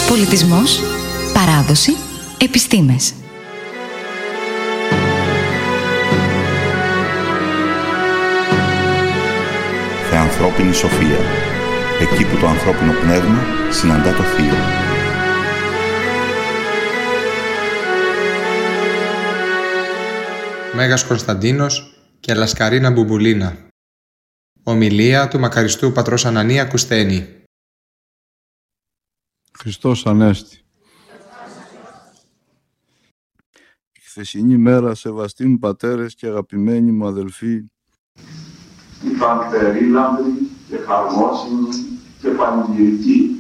Πολιτισμός, παράδοση, επιστήμες. Θεανθρώπινη σοφία. Εκεί που το ανθρώπινο πνεύμα συναντά το θείο. Μέγας Κωνσταντίνος και Λασκαρίνα Μπουμπουλίνα. Ομιλία του μακαριστού πατρός Ανανία Κουστένη. Χριστός Ανέστη. Η χθεσινή μέρα, σεβαστοί μου πατέρες και αγαπημένοι μου αδελφοί, ήταν περίλαμπρη και χαρμόσυνη και πανηγυρική.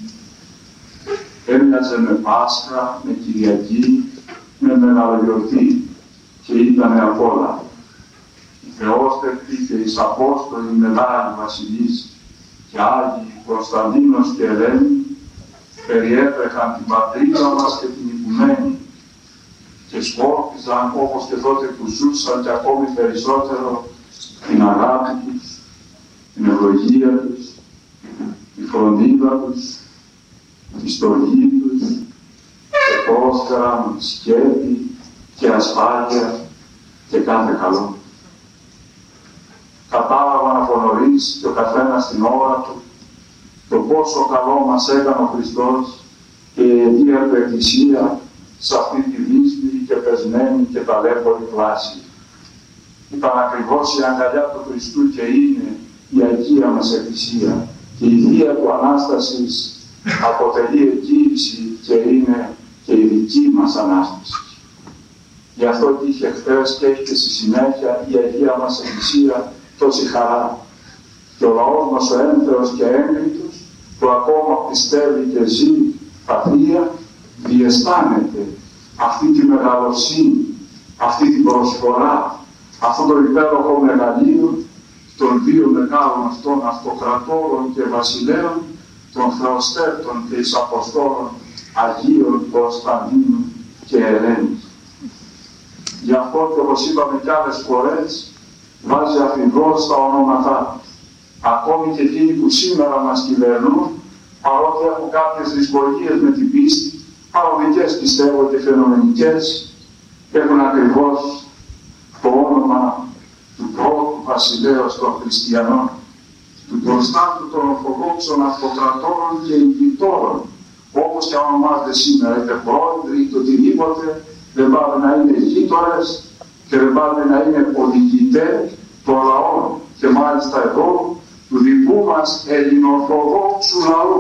Έμοιαζε με Πάσχα, με Κυριακή, με Μεγαλογιορτή και ήτανε απ' όλα. Οι Θεόστευτοι και οι Απόστολοι Μεγάλοι Βασιλείς και Άγιοι Κωνσταντίνος και Ελένη περιέτρεχαν την πατρίδα μας και την οικουμένη και σκόρπιζαν όπως και τότε που ζούσαν και ακόμη περισσότερο την αγάπη τους, την ευλογία τους, τη φροντίδα τους, τη στοργή τους και πρόσφεραν σκέπη και ασφάλεια και κάθε καλό. Κατάλαβαν από νωρίς και ο καθένας στην ώρα του το πόσο καλό μας έκανε ο Χριστός και η αιτία του Εκκλησία σε αυτή τη δύσπηρη και πεσμένη και ταλέπορη κλάση. Ήταν ακριβώς η αγκαλιά του Χριστού και είναι η Αγία μας Εκκλησία και η Θεία του Ανάστασης αποτελεί εγγύηση και είναι και η δική μας Ανάσταση. Γι' αυτό και είχε χθες και έχει και στη συνέχεια η Αγία μας Εκκλησία τόση χαρά. Και ο λαός μας ο έμφεος και έγκριτος που ακόμα πιστεύει και ζει τα Θεία διαισθάνεται αυτή τη μεγαλοσύνη, αυτή την προσφορά, αυτό το υπέροχο μεγαλείο των δύο μεγάλων αυτών αυτοκρατόρων και βασιλέων, των Θεοστέφτων και εις Αποστόλων Αγίων Κωνσταντίνου και Ελένης. Γι' αυτό και όπως είπαμε κι άλλες φορές, βάζει ακριβώς τα ονόματά του. Ακόμη και εκείνοι που σήμερα μας κυβερνούν, παρότι έχουν κάποιες δυσκολίες με την πίστη, παροδικές πιστεύω και φαινομενικές, έχουν ακριβώς το όνομα του πρώτου βασιλέως των χριστιανών, του Κωνσταντίνου των Ορθοδόξων Αυτοκρατόρων και Ηγητόρων, όπως και ονομάζεται σήμερα, είτε πρόεδροι είτε οτιδήποτε, δεν πάνε να είναι γείτονες και δεν πάνε να είναι οδηγητές των λαών. Και μάλιστα εδώ, του δικού μας ελληνοορθοδόξου λαού,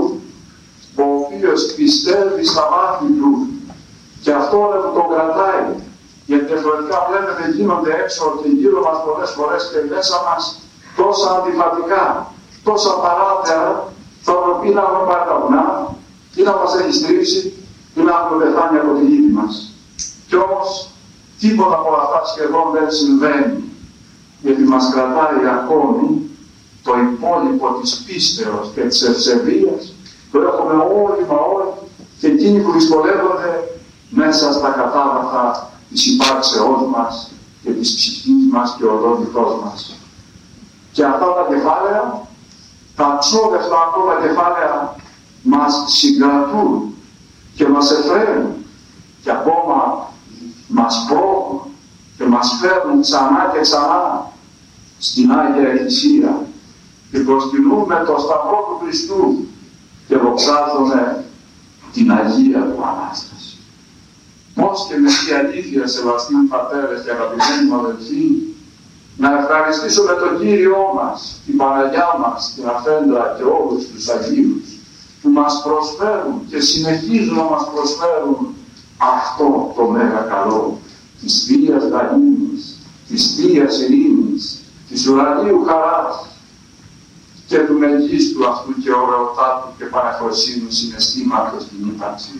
ο οποίος πιστεύει στα μάτια του και αυτό δεν τον κρατάει. Γιατί διαφορετικά βλέπετε γίνονται έξω και γύρω μας πολλές φορές και μέσα μας τόσα αντιφατικά, τόσα παράτερα, ή να έχουμε πάρει τα βουνά, ή να μας έχει στρίψει, ή να έχουμε πεθάνει από τη γη μας. Κι όμως τίποτα από αυτά σχεδόν δεν συμβαίνει, γιατί μας κρατάει ακόμη το υπόλοιπο της πίστεως και της ευσεβίας που έχουμε όλοι μα όλοι και εκείνοι που δυσκολεύονται μέσα στα κατάβαθα της υπάρξεώς μας και της ψυχής μας και οδοντικός μας. Και αυτά τα κεφάλαια, τα αξόδευτα ακόμα κεφάλαια μας συγκρατούν και μας εφραίνουν και ακόμα μας πρόκουν και μας φέρνουν ξανά και ξανά στην Άγια Εκκλησία και προσκυνούμε το Σταυρό του Χριστού και δοξάζουμε την Αγία του Ανάσταση. Πώς και με τι αλήθεια, σεβαστοί μου πατέρες και αγαπημένοι μου αδελφοί, να ευχαριστήσουμε τον Κύριό μας, την Παναγιά μας, την Αφέντρα και όλους τους Αγίους που μας προσφέρουν και συνεχίζουν να μας προσφέρουν αυτό το μέγα καλό της Θείας Γαλήνης, της Θείας Ειρήνης, της ουρανίου χαράς και του μεγίστου αυτού και ωραιοτάτου και παναχωρησίνου συναισθήματος στην ύπαρξη.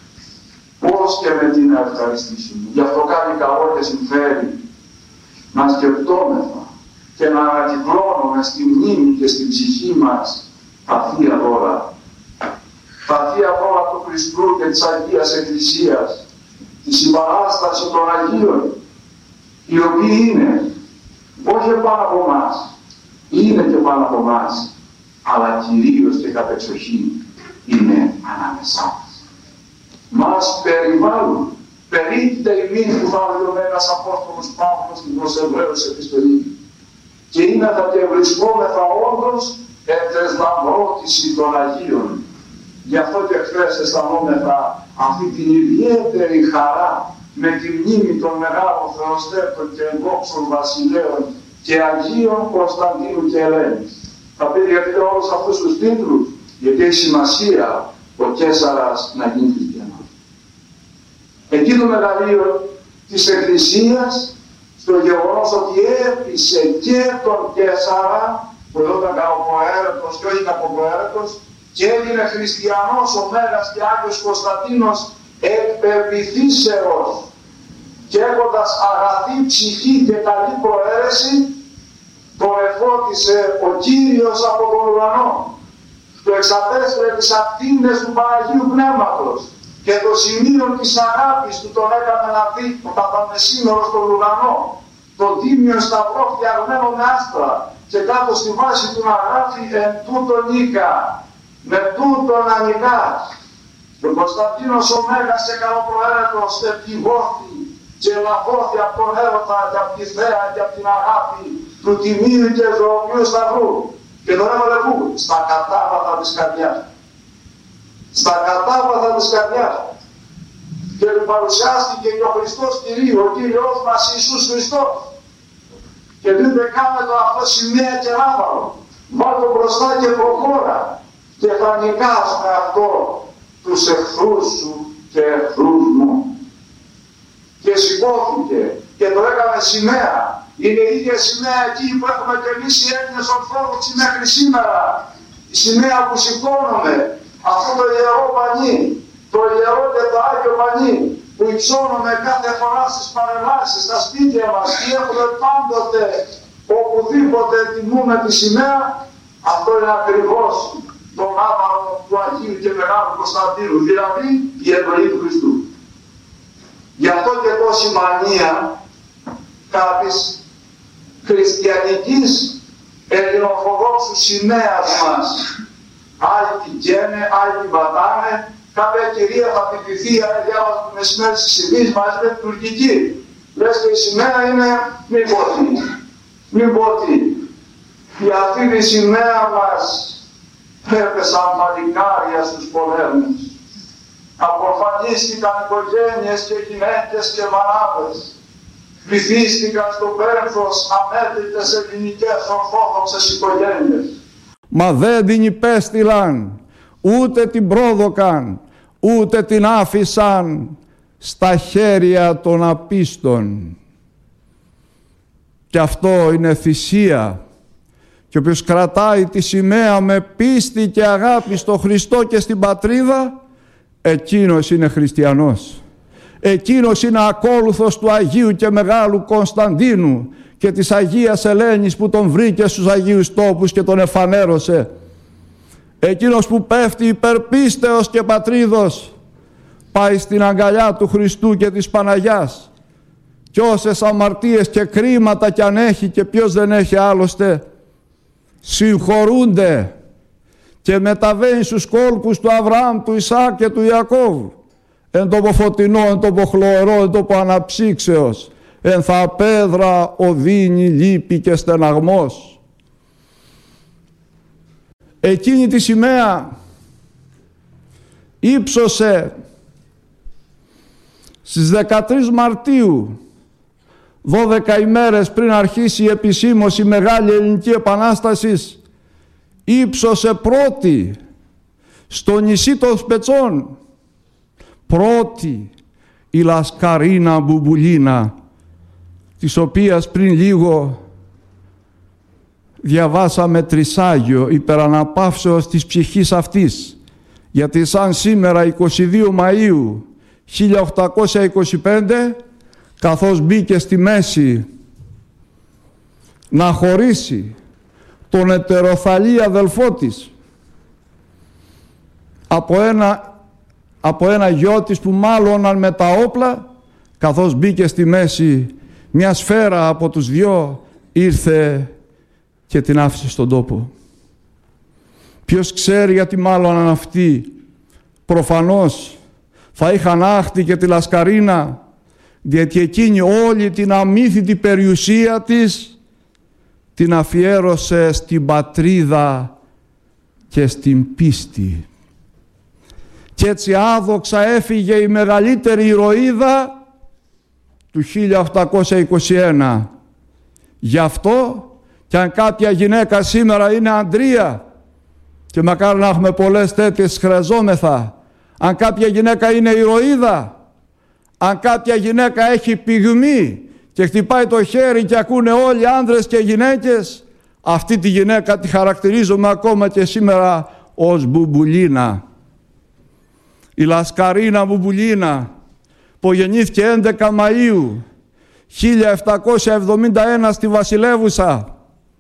Πώς και με τι να ευχαριστήσουμε. Γι' αυτό κάνει καλό και συμφέρει να σκεπτόμεθα και να ανακυκλώνουμε στη μνήμη και στην ψυχή μας τα Θεία δώρα. Τα Θεία δώρα του Χριστού και της Αγίας Εκκλησίας, τη συμπαράσταση των Αγίων, οι οποίοι είναι όχι πάνω από εμάς, είναι και πάνω από εμάς, αλλά κυρίως και κατ' εξοχήν είναι ανάμεσά μας. μας περιβάλλουν. Περίπτε ημίν που θα λέει ο Μέγας Απόστολος Παύλος στην προς Εβραίους επιστολή. Και ήμεθα και βρισκόμεθα όντως εν τες λαμπρότηση των Αγίων. Γι' αυτό και χθες αισθανόμεθα αυτή την ιδιαίτερη χαρά με τη μνήμη των μεγάλων θεοστέτων και εγκόξων βασιλέων και Αγίων Κωνσταντίνου και Ελένης. Θα πει γιατί όλους αυτούς τους τίτλους, γιατί έχει σημασία ο Καίσαρας να γίνει χριστιανός. Εκεί το μεγαλείο της Εκκλησίας, στο γεγονός ότι έπεισε και τον Καίσαρα, που εδώ ήταν κακοποέρετος και όχι κακοποέρετος, και έγινε χριστιανός ο Μέγας και Άγιος Κωνσταντίνος εκ πεποιθήσεως και έχοντας αγαθή ψυχή και καλή προαίρεση, τον εφώτισε ο Κύριος από τον ουρανό. Το εξαπέστρε τις ακτίνες του Παναγίου Πνεύματος και το σημείο της αγάπης του τον έκανε να δει κατά μεσήμερο στον ουρανό, τον τίμιο σταυρό φτιαγμένο με άστρα, και κάτω στη βάση του να γράφει εν τούτον νίκα, με τούτον ανικά. Ο Κωνσταντίνος ο Μέγας και καλοπροαίρετος ευτυχώθη και ελαφώθη από τον έρωτα και από τη θέα και από την αγάπη του τιμίου και ζωοποιού σταυρού. Και τον έβαλε πού? Στα κατάβαθα της καρδιάς. Στα κατάβαθα της καρδιάς. Και του παρουσιάστηκε και ο Χριστός Κυρίου, ο Κύριος μας Ιησούς Χριστός. Και του είπε κάνε το αυτό σημαία και λάβαρο. Βάλ' το μπροστά και προχώρα. Και θα νικάς με αυτό τους εχθρούς σου και εχθρούς μου. Και σηκώθηκε και το έκανε σημαία. Είναι η ίδια σημαία εκεί που έχουμε και εμείς οι Έλληνες Ορθόδοξοι μέχρι σήμερα. Η σημαία που σηκώνουμε, αυτό το ιερό πανί, το ιερό και το Άγιο πανί, που υψώνουμε κάθε φορά στις παρεμβάσεις, στα σπίτια μας, και έχουμε πάντοτε, οπουδήποτε τιμούμε τη σημαία, αυτό είναι ακριβώς το άβαρο του Αγίου και Μεγάλου Κωνσταντίνου, δηλαδή η εντολή του Χριστού. Γι' αυτό και τόση μανία κάποιης χριστιανικής ελληνοορθοδόξου σημαίας μας. Άλλοι την καίνε, άλλοι την πατάνε. Κάποια κυρία θα πηδηθεί, αν διάβαζε το μεσημέρι στις ειδήσεις μαζί με την τουρκική. Λες και η σημαία είναι μην πω τι. Για αυτή τη σημαία μας έπεσαν παλικάρια στους πολέμους. Αποφανίστηκαν οικογένειες και γυναίκες και μανάδες. Βυθίστηκαν στο πένθος αμέτρητες ελληνικές ορθόδοξες οικογένειες. Μα δεν την υπέστειλαν, ούτε την πρόδοκαν, ούτε την άφησαν στα χέρια των απίστων. Και αυτό είναι θυσία. Και όποιος κρατάει τη σημαία με πίστη και αγάπη στο Χριστό και στην πατρίδα, εκείνος είναι χριστιανός. Εκείνος είναι ακόλουθος του Αγίου και Μεγάλου Κωνσταντίνου και της Αγίας Ελένης που τον βρήκε στους Αγίους Τόπους και τον εφανέρωσε. Εκείνος που πέφτει υπερπίστεως και πατρίδος πάει στην αγκαλιά του Χριστού και της Παναγιάς. Κι όσες αμαρτίες και κρίματα κι αν έχει, και ποιος δεν έχει άλλωστε, συγχωρούνται και μεταβαίνει στους κόλπους του Αβραάμ, του Ισαάκ και του Ιακώβ, εν τόπο φωτεινό, εν τόπο χλωερό, εν τόπο αναψύξεως, εν θα πέδρα οδύνη, λύπη και στεναγμός. Εκείνη τη σημαία ύψωσε στις 13 Μαρτίου, 12 ημέρες πριν αρχίσει η επισήμως η Μεγάλη Ελληνική Επανάσταση, ύψωσε πρώτη στο νησί των Σπετσών, πρώτη η Λασκαρίνα Μπουμπουλίνα, της οποίας πριν λίγο διαβάσαμε τρισάγιο υπεραναπαύσεως της ψυχής αυτής, γιατί σαν σήμερα 22 Μαΐου 1825, καθώς μπήκε στη μέση να χωρίσει τον ετεροθαλή αδελφό της από ένα γιο της που μάλλοναν με τα όπλα, καθώς μπήκε στη μέση μια σφαίρα από τους δυο, ήρθε και την άφησε στον τόπο. Ποιος ξέρει γιατί μάλλοναν αυτοί? Προφανώς θα είχαν άχτη και τη Λασκαρίνα, γιατί εκείνη όλη την αμύθιτη περιουσία της την αφιέρωσε στην πατρίδα και στην πίστη. Και έτσι άδοξα έφυγε η μεγαλύτερη ηρωίδα του 1821. Γι' αυτό και αν κάποια γυναίκα σήμερα είναι αντρία, και μακάρι να έχουμε πολλές τέτοιες, χρειαζόμεθα, αν κάποια γυναίκα είναι ηρωίδα, αν κάποια γυναίκα έχει πυγμή και χτυπάει το χέρι και ακούνε όλοι άνδρες και γυναίκες, αυτή τη γυναίκα τη χαρακτηρίζουμε ακόμα και σήμερα ως Μπουμπουλίνα. Η Λασκαρίνα Μπουμπουλίνα, που γεννήθηκε 11 Μαΐου 1771 στη Βασιλεύουσα,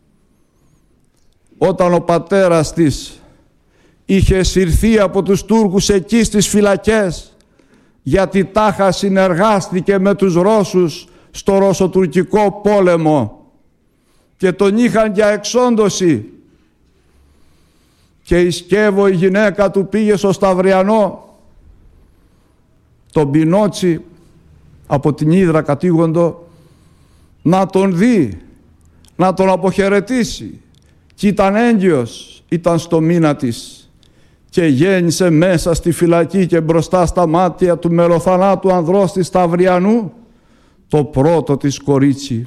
όταν ο πατέρας της είχε συρθεί από τους Τούρκους εκεί στις φυλακές, γιατί τάχα συνεργάστηκε με τους Ρώσους στο Ρωσοτουρκικό πόλεμο και τον είχαν για εξόντωση. Και η Σκεύο, η γυναίκα του, πήγε στο Σταυριανό, τον Πινότσι, από την Ύδρα κατήγοντο, να τον δει, να τον αποχαιρετήσει. Και ήταν έγκυος, ήταν στο μήνα της, και γέννησε μέσα στη φυλακή και μπροστά στα μάτια του μελοθανάτου ανδρός της Σταυριανού το πρώτο της κορίτσι.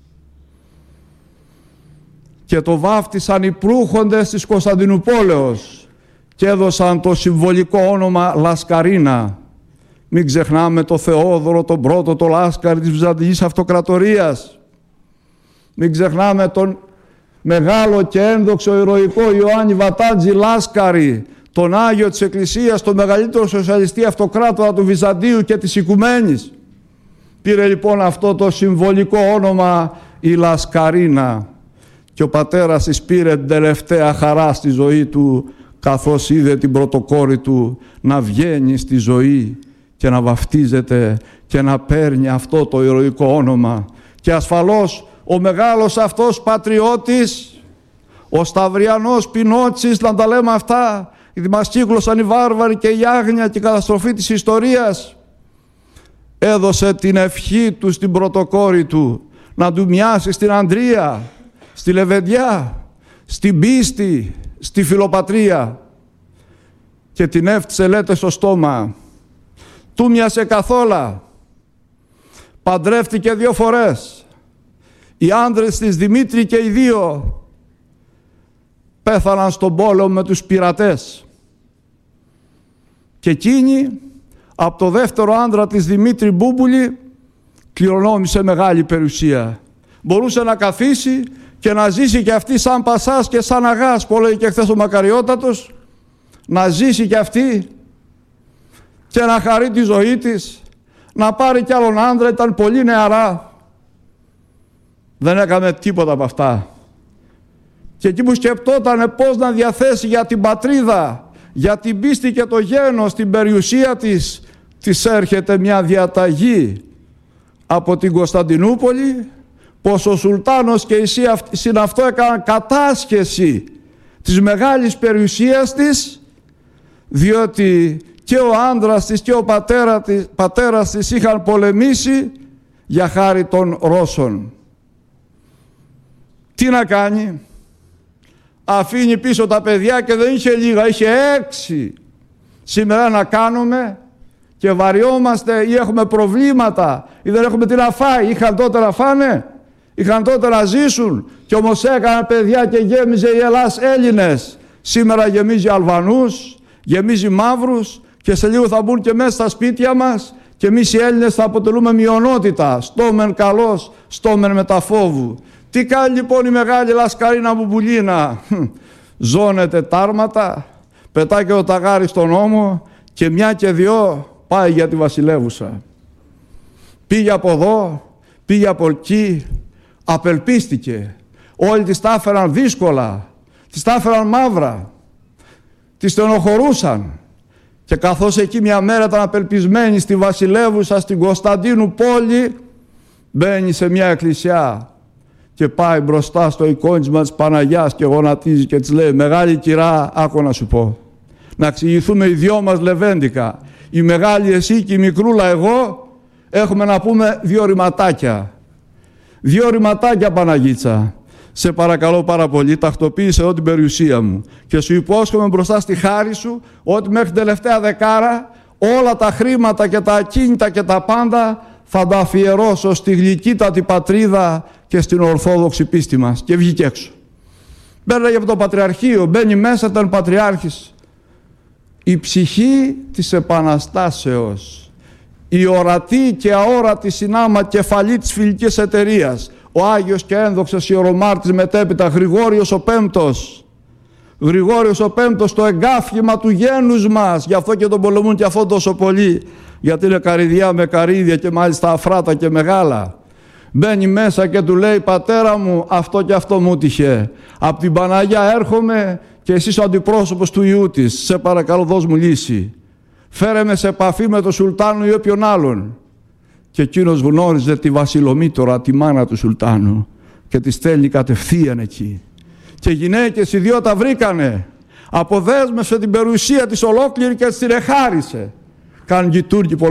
Και το βάφτισαν οι προύχοντες της Κωνσταντινουπόλεως και έδωσαν το συμβολικό όνομα Λασκαρίνα. Μην ξεχνάμε το Θεόδωρο, τον πρώτο, το Λάσκαρη της Βυζαντινής Αυτοκρατορίας. Μην ξεχνάμε τον μεγάλο και ένδοξο ηρωικό Ιωάννη Βατάντζη Λάσκαρη, τον Άγιο της Εκκλησίας, τον μεγαλύτερο σοσιαλιστή αυτοκράτορα του Βυζαντίου και της Οικουμένης. Πήρε λοιπόν αυτό το συμβολικό όνομα η Λασκαρίνα, και ο πατέρας της πήρε την τελευταία χαρά στη ζωή του, καθώς είδε την πρωτοκόρη του να βγαίνει στη ζωή και να βαφτίζεται και να παίρνει αυτό το ηρωικό όνομα. Και ασφαλώς ο μεγάλος αυτός πατριώτης, ο Σταυριανός Πινότσης, να τα λέμε αυτά, γιατί μας κύκλωσαν οι βάρβαροι και η άγνοια και η καταστροφή της ιστορίας, έδωσε την ευχή του στην πρωτοκόρη του να του μοιάσει στην Ανδρεία, στη Λεβεντιά, στην πίστη, στη φιλοπατρία, και την έφτιασε, λέτε, στο στόμα. Του μοιάσε καθόλα. Παντρεύτηκε 2 φορές. Οι άντρες της Δημήτρη και οι 2 πέθαναν στον πόλεμο με τους πειρατές. Και εκείνη από το δεύτερο άντρα της Δημήτρη Μπούμπουλη κληρονόμησε μεγάλη περιουσία. Μπορούσε να καθίσει και να ζήσει και αυτή σαν Πασάς και σαν Αγάς, που λέει και χθες ο Μακαριότατος, να ζήσει και αυτή και να χαρεί τη ζωή της, να πάρει κι άλλον άντρα. Ήταν πολύ νεαρά, δεν έκαμε τίποτα από αυτά. Και εκεί που σκεπτότανε πώς να διαθέσει για την πατρίδα, για την πίστη και το γένος, την περιουσία της, της έρχεται μια διαταγή από την Κωνσταντινούπολη, πως ο Σουλτάνος και η συναυτό έκαναν κατάσχεση της μεγάλης περιουσίας της, διότι και ο άντρας της και ο πατέρας της είχαν πολεμήσει για χάρη των Ρώσων. Τι να κάνει? Αφήνει πίσω τα παιδιά, και δεν είχε λίγα, είχε 6. Σήμερα να κάνουμε και βαριόμαστε ή έχουμε προβλήματα ή δεν έχουμε τι να φάει. Είχαν τότε να φάνε, είχαν τότε να ζήσουν, και όμως έκαναν παιδιά και γέμιζε η Ελλάς Έλληνες. Σήμερα γεμίζει Αλβανούς, γεμίζει Μαύρους, και σε λίγο θα μπουν και μέσα στα σπίτια μας, και εμείς οι Έλληνες θα αποτελούμε μειονότητα. Στόμεν καλός, στόμεν μεταφόβου. Τι κάνει λοιπόν η μεγάλη Λασκαρίνα Μπουμπουλίνα? Ζώνεται τάρματα, πετάει και το ταγάρι στον ώμο, και 1 και 2 πάει για τη Βασιλεύουσα. Πήγε από εδώ, πήγε από εκεί, απελπίστηκε. Όλοι της τα έφεραν δύσκολα, της τα έφεραν μαύρα, της στενοχωρούσαν. Και καθώς εκεί μια μέρα ήταν απελπισμένη στη Βασιλεύουσα, στην Κωνσταντίνου πόλη, μπαίνει σε μια εκκλησιά και πάει μπροστά στο εικόνισμα της Παναγιάς και γονατίζει και της λέει: «Μεγάλη κυρά, άκου να σου πω, να εξηγηθούμε οι 2 μας λεβέντικα. Η μεγάλη εσύ και η μικρούλα εγώ έχουμε να πούμε 2 ρηματάκια. 2 ρηματάκια, Παναγίτσα. Σε παρακαλώ πάρα πολύ, τακτοποίησε εδώ την περιουσία μου και σου υπόσχομαι μπροστά στη χάρη σου ότι μέχρι τελευταία δεκάρα όλα τα χρήματα και τα ακίνητα και τα πάντα θα τα αφιερώσω στη γλυκύτατη πατρίδα και στην ορθόδοξη πίστη μας. Και βγήκε έξω. Μπαίνε από το Πατριαρχείο, μπαίνει μέσα, ήταν Πατριάρχης. Η ψυχή της Επαναστάσεως, η ορατή και αόρατη συνάμα κεφαλή της φιλικής εταιρείας, ο Άγιος και ένδοξος ιερομάρτης μετέπειτα Γρηγόριος ο Πέμπτος. Γρηγόριος ο Πέμπτος, το εγκάφημα του γένους μας, γι' αυτό και τον πολεμούν και αυτό τόσο πολύ, γιατί είναι καρυδιά με καρύδια και μάλιστα αφράτα και μεγάλα. Μπαίνει μέσα και του λέει, πατέρα μου, αυτό και αυτό μου τύχε. Απ' την Παναγιά έρχομαι και εσύ ο αντιπρόσωπος του Ιού της. Σε παρακαλώ, δώσ' μου λύση. Φέρε με σε επαφή με τον Σουλτάνο ή όποιον άλλον. Και εκείνος γνώριζε τη Βασιλομήτωρα, τη μάνα του Σουλτάνου, και τη στέλνει κατευθείαν εκεί. Και γυναίκες οι 2 τα βρήκανε. Αποδέσμευσε την περιουσία της ολόκληρη και της την εχάρισε. Κάνουν και οι Τούρκοι